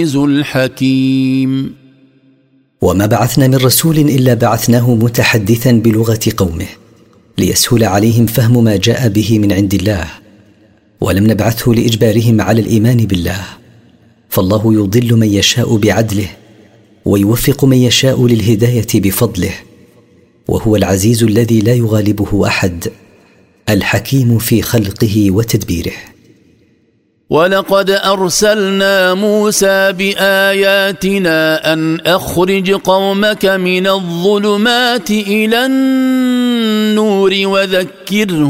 الحكيم. وما بعثنا من رسول إلا بعثناه متحدثا بلغة قومه ليسهل عليهم فهم ما جاء به من عند الله، ولم نبعثه لإجبارهم على الإيمان بالله، فالله يضل من يشاء بعدله ويوفق من يشاء للهداية بفضله، وهو العزيز الذي لا يغالبه أحد، الحكيم في خلقه وتدبيره. ولقد أرسلنا موسى بآياتنا أن أخرج قومك من الظلمات إلى النور